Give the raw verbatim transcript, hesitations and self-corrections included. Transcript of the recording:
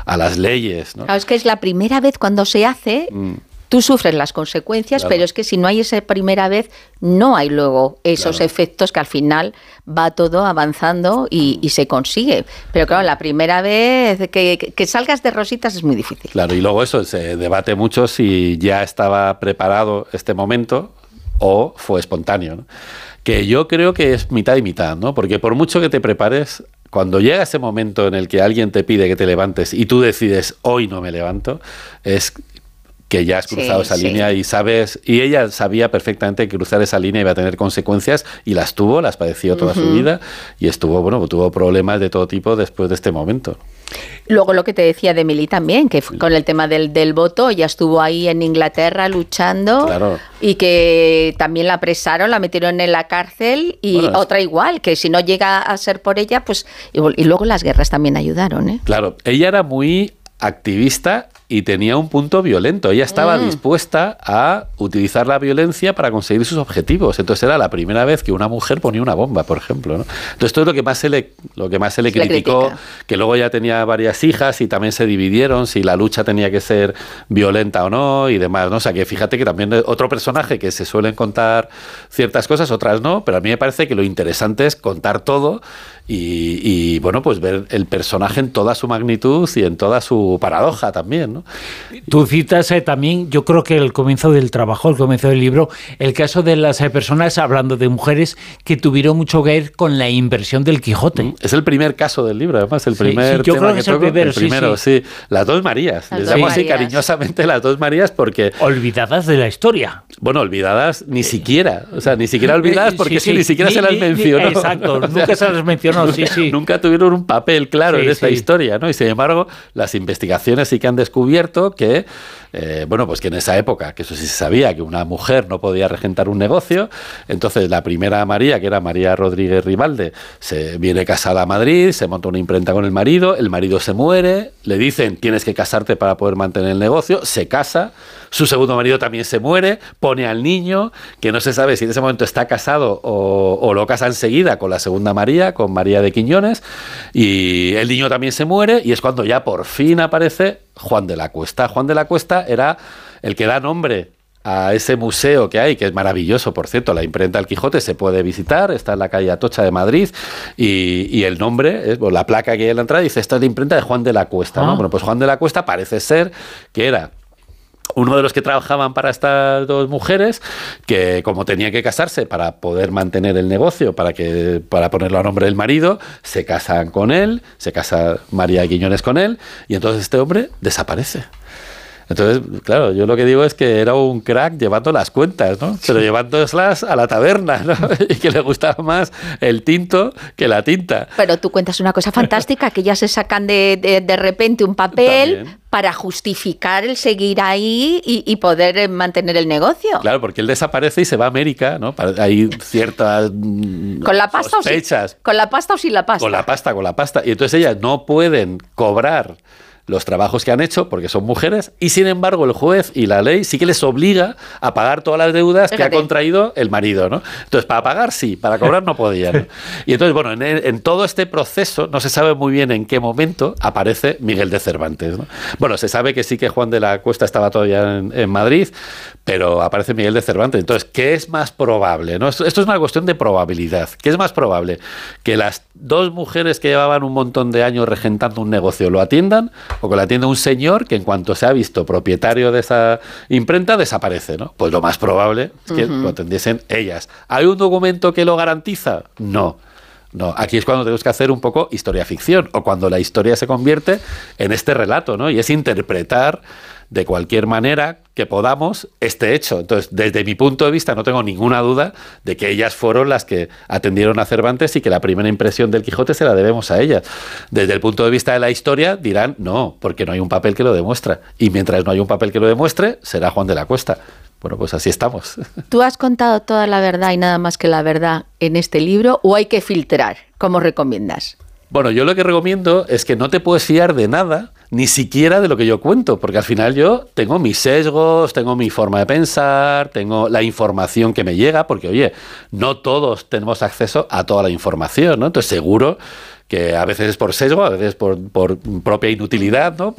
a las leyes, ¿no? Claro, es que es la primera vez cuando se hace... Mm. Tú sufres las consecuencias, claro. Pero es que si no hay esa primera vez, no hay luego esos claro. efectos que al final va todo avanzando y, y se consigue. Pero claro, la primera vez que, que, que salgas de rositas es muy difícil. Claro, y luego eso, se debate mucho si ya estaba preparado este momento o fue espontáneo, ¿no? Que yo creo que es mitad y mitad, ¿no? Porque por mucho que te prepares, cuando llega ese momento en el que alguien te pide que te levantes y tú decides, hoy no me levanto, es... que ya has cruzado sí, esa sí. línea y sabes, y ella sabía perfectamente que cruzar esa línea iba a tener consecuencias y las tuvo, las padeció toda uh-huh. su vida y estuvo, bueno, tuvo problemas de todo tipo después de este momento. Luego lo que te decía de Emily también, que con el tema del, del voto, ya estuvo ahí en Inglaterra luchando claro. y que también la apresaron, la metieron en la cárcel y bueno, otra igual, que si no llega a ser por ella, pues... Y, y luego las guerras también ayudaron, ¿eh? Claro, ella era muy activista y tenía un punto violento. Ella estaba mm. dispuesta a utilizar la violencia para conseguir sus objetivos. Entonces era la primera vez que una mujer ponía una bomba, por ejemplo, ¿no? Entonces esto es lo que más se le, lo que más se le se criticó, le que luego ya tenía varias hijas y también se dividieron si la lucha tenía que ser violenta o no y demás, ¿no? O sea que fíjate que también otro personaje que se suelen contar ciertas cosas, otras no, pero a mí me parece que lo interesante es contar todo y, y bueno, pues ver el personaje en toda su magnitud y en toda su paradoja también, ¿no? Tú citas eh, también, yo creo que el comienzo del trabajo, el comienzo del libro, el caso de las eh, personas, hablando de mujeres, que tuvieron mucho que ver con la inversión del Quijote. Es el primer caso del libro, además, el primer sí, sí, yo tema creo que, que es el toco, primero, el primero sí, sí. sí. Las dos Marías, las les dos llamo así Marías. cariñosamente las dos Marías porque... Olvidadas de la historia. Bueno, olvidadas ni siquiera, o sea, ni siquiera olvidadas porque sí, sí, ni siquiera ni, se las ni, mencionó. Ni, exacto, o sea, nunca se las mencionó, sí, sí. Nunca tuvieron un papel claro sí, en esta sí. historia, ¿no? Y sin embargo, las investigaciones sí que han descubierto que, eh, bueno, pues que en esa época, que eso sí se sabía, que una mujer no podía regentar un negocio, entonces la primera María, que era María Rodríguez Ribalde, se viene casada a Madrid, se monta una imprenta con el marido, el marido se muere, le dicen tienes que casarte para poder mantener el negocio, se casa, su segundo marido también se muere, pone al niño, que no se sabe si en ese momento está casado o, o lo casa enseguida con la segunda María, con María de Quiñones, y el niño también se muere, y es cuando ya por fin aparece Juan de la Cuesta. Juan de la Cuesta era el que da nombre a ese museo que hay, que es maravilloso, por cierto, la imprenta del Quijote se puede visitar, está en la calle Atocha de Madrid, y, y el nombre, es, bueno, la placa que hay en la entrada dice, esta es la imprenta de Juan de la Cuesta, ¿no? Ah. Bueno, pues Juan de la Cuesta parece ser que era uno de los que trabajaban para estas dos mujeres, que como tenían que casarse para poder mantener el negocio, para que para ponerlo a nombre del marido, se casan con él, se casa María de Quiñones con él, y entonces este hombre desaparece. Entonces, claro, yo lo que digo es que era un crack llevando las cuentas, ¿no? Pero llevándolas a la taberna, ¿no? Y que le gustaba más el tinto que la tinta. Pero tú cuentas una cosa fantástica, que ya se sacan de, de, de repente un papel también para justificar el seguir ahí y, y poder mantener el negocio. Claro, porque él desaparece y se va a América, ¿no? Hay ciertas ¿Con la pasta sospechas. O sin, ¿Con la pasta o sin la pasta? Con la pasta, con la pasta. Y entonces ellas no pueden cobrar los trabajos que han hecho porque son mujeres y sin embargo el juez y la ley sí que les obliga a pagar todas las deudas Fíjate. que ha contraído el marido, ¿no? Entonces para pagar sí, para cobrar no podían, ¿no? Y entonces bueno, en, el, en todo este proceso no se sabe muy bien en qué momento aparece Miguel de Cervantes, ¿no? Bueno, se sabe que sí que Juan de la Cuesta estaba todavía en, en Madrid, pero aparece Miguel de Cervantes. Entonces, ¿qué es más probable, no? Esto, esto es una cuestión de probabilidad. ¿Qué es más probable? ¿Que las dos mujeres que llevaban un montón de años regentando un negocio lo atiendan o que lo atienda un señor que en cuanto se ha visto propietario de esa imprenta desaparece, ¿no? Pues lo más probable es que uh-huh. lo atendiesen ellas. ¿Hay un documento que lo garantiza? No. No, aquí es cuando tenemos que hacer un poco historia ficción o cuando la historia se convierte en este relato, ¿no? Y es interpretar de cualquier manera que podamos este hecho. Entonces, desde mi punto de vista, no tengo ninguna duda de que ellas fueron las que atendieron a Cervantes y que la primera impresión del Quijote se la debemos a ellas. Desde el punto de vista de la historia, dirán no, porque no hay un papel que lo demuestra. Y mientras no hay un papel que lo demuestre, será Juan de la Cuesta. Bueno, pues así estamos. ¿Tú has contado toda la verdad y nada más que la verdad en este libro o hay que filtrar? ¿Cómo recomiendas? Bueno, yo lo que recomiendo es que no te puedes fiar de nada, ni siquiera de lo que yo cuento, porque al final yo tengo mis sesgos, tengo mi forma de pensar, tengo la información que me llega, porque oye, no todos tenemos acceso a toda la información, ¿no? Entonces seguro que a veces es por sesgo, a veces por, por propia inutilidad, ¿no?